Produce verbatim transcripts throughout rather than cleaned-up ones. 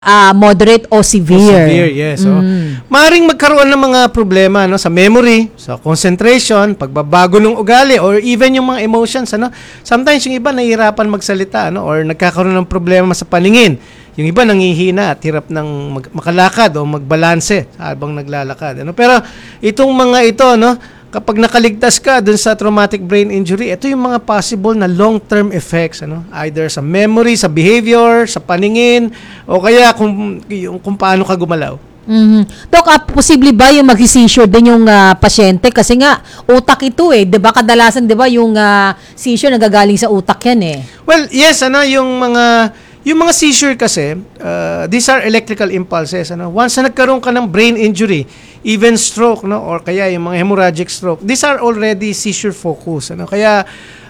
uh, moderate o severe. O severe, yes. So, Mm. maaaring magkaroon ng mga problema no, sa memory, sa concentration, pagbabago ng ugali, or even yung mga emotions. Ano? Sometimes yung iba nahihirapan magsalita ano, or nagkakaroon ng problema sa paningin. Yung iba nangihina at hirap ng mag- makalakad o magbalanse habang naglalakad. Ano? Pero itong mga ito, no, kapag nakaligtas ka dun sa traumatic brain injury, ito yung mga possible na long-term effects, ano? Either sa memory, sa behavior, sa paningin, o kaya kung, yung, kung paano ka gumalaw. Mhm. Dok, ah, posible ba yung mag-seizure din yung ah, pasyente? Kasi nga, utak ito eh. 'Di ba kadalasan 'di ba yung ah, seizure nagagaling sa utak yan eh. Well, yes, ano, yung mga yung mga seizure kasi, uh, these are electrical impulses. Ano? Once na nagkaroon ka ng brain injury, even stroke, no, or kaya yung mga hemorrhagic stroke, these are already seizure focus. Ano? Kaya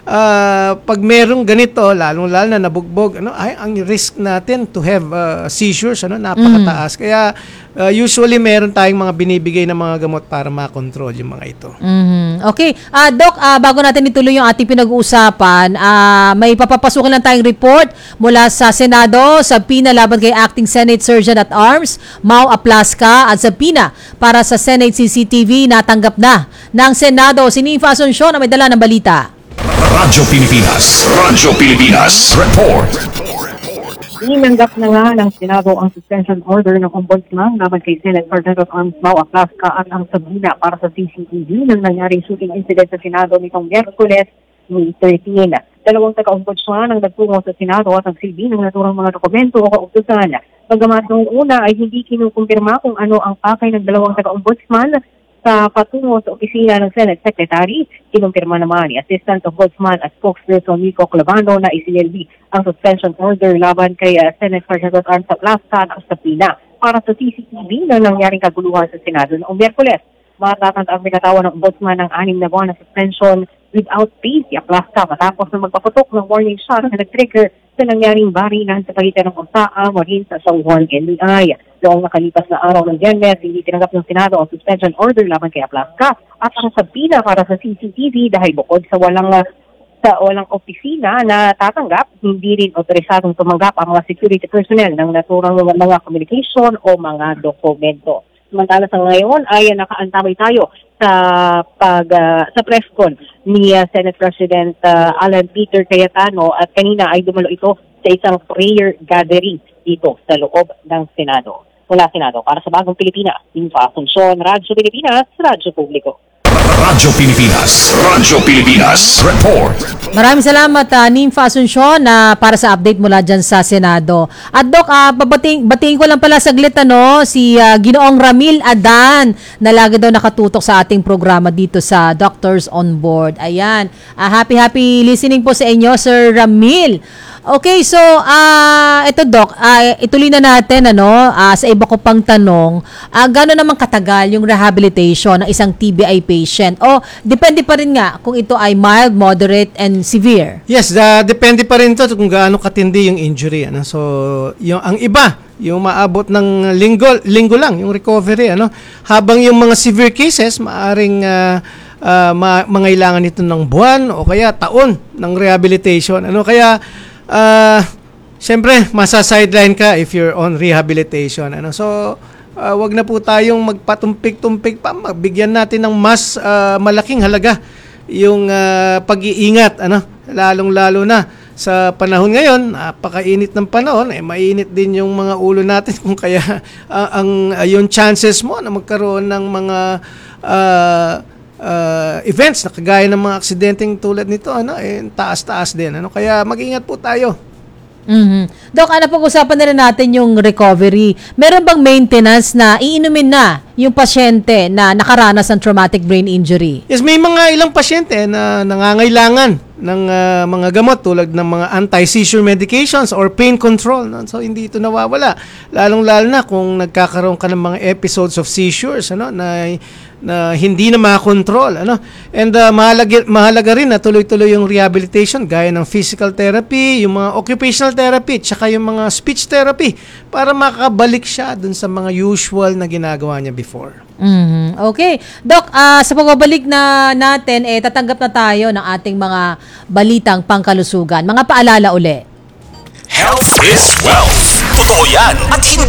uh, pag merong ganito, lalong-lalo na nabugbog, ano, ay ang risk natin to have uh, seizures, ano, napakataas. Mm. Kaya uh, usually meron tayong mga binibigay na mga gamot para makontrol yung mga ito. Mhm. Okay. Ah, Doc, ah, bago natin ituloy yung ating pinag-uusapan, ah, may papapasukin lang tayong report mula sa Senado, sa PINA laban kay Acting Senate Surgeon at Arms, Mau Aplasca, at sa PINA para sa Senate C C T V natanggap na ng Senado. Si Ninfa Asuncion na may dala ng balita. Radyo Pilipinas, Radyo Pilipinas, report. Inanggap na nga ng Senado ang suspension order ng Ombudsman laban kay Senate Sergeant at Arms Mau Aplasca at ang Sabina para sa C C T V ng nangyaring shooting incident sa Senado nitong Miyerkules, May thirteen. Dalawang taga-Ombudsman ang nagtungo sa Senado at nagsilbi ng naturang mga dokumento o kautusan. Bagamat noong una ay hindi kinukumpirma kung ano ang pakay ng dalawang taga-Ombudsman sa patungo sa opisina ng Senate Secretary, kinumpirma naman ni Assistant Ombudsman at Spokesperson Nico Clavano na isinilbi ang suspension order laban kay uh, Senate Sergeant at Arms Aplasca at Sabina para sa C C T V na nangyaring kaguluhan sa Senado noong Miyerkules. Matatanda ang binatawan ng Ombudsman ng anim na buwan na suspension without pay si Aplasca matapos na magpaputok ng warning shot na nag-trigger sa nangyaring barilan sa pagitan ng U S A A, Marines at San Juan N B I. Noong nakalipas na araw ng Biyernes, hindi tinanggap ng Senado ang suspension order laban kay Aplasca at ang Sabina para sa C C T V dahil bukod sa walang sa walang opisina na tatanggap, hindi rin otorisadong tumanggap ang mga security personnel ng naturang mga communication o mga dokumento. Samantala sa ngayon ay nakaantabay tayo sa pag uh, sa press con ni uh, Senate President uh, Alan Peter Cayetano at kanina ay dumalo ito sa isang prayer gathering dito sa loob ng Senado. Mula Senado, para sa Bagong Pilipinas, Ninfa Asuncion, Radyo Pilipinas, Radyo Publiko. Radyo Pilipinas, Radyo Pilipinas, report. Maraming salamat, uh, Ninfa Asuncion, na para sa update mula dyan sa Senado. At Doc, uh, babating, batiin ko lang pala saglit ano, si uh, Ginoong Ramil Adan na lagi daw nakatutok sa ating programa dito sa Doctors on Board. Ayan, uh, happy happy listening po sa inyo, Sir Ramil. Okay, so uh, ito Doc, uh, ituloy na natin ano, uh, sa iba ko pang tanong, uh, gano'n naman katagal yung rehabilitation ng isang T B I patient? O depende pa rin nga kung ito ay mild, moderate, and severe? Yes, uh, depende pa rin to kung gaano katindi yung injury. Ano? So, yung, ang iba, yung maabot ng linggo, linggo lang, yung recovery. Ano? Habang yung mga severe cases, maaring uh, uh, ma- mangailangan ito ng buwan o kaya taon ng rehabilitation. Ano? Kaya, uh, siyempre, masa-sideline ka if you're on rehabilitation. Ano? So, Uh, wag na po tayong magpatumpik-tumpik pa, magbigyan natin ng mas uh, malaking halaga yung uh, pag-iingat, ano, lalong-lalo na sa panahon ngayon, napakainit ng panahon, eh mainit din yung mga ulo natin kung kaya uh, ang uh, yung chances mo na magkaroon ng mga uh, uh, events na kagaya ng mga aksidenteng tulad nito, ano, eh taas-taas din, ano, kaya mag-ingat po tayo. Mm-hmm. Dok, ano pag-usapan na rin natin yung recovery? Meron bang maintenance na iinumin na yung pasyente na nakaranas ng traumatic brain injury? Yes, may mga ilang pasyente na nangangailangan ng uh, mga gamot tulad ng mga anti-seizure medications or pain control. No? So, hindi ito nawawala. Lalong-lalo na kung nagkakaroon ka ng mga episodes of seizures, ano, na na hindi na makakontrol, ano. And uh, mahalaga, mahalaga rin na tuloy-tuloy yung rehabilitation gaya ng physical therapy, yung mga occupational therapy, tsaka yung mga speech therapy para makabalik siya dun sa mga usual na ginagawa niya before. Mm-hmm. Okay. Doc, uh, sa pagbabalik na natin, eh, tatanggap na tayo ng ating mga balitang pangkalusugan. Mga paalala uli. Health is wealth. Totoo yan at hindi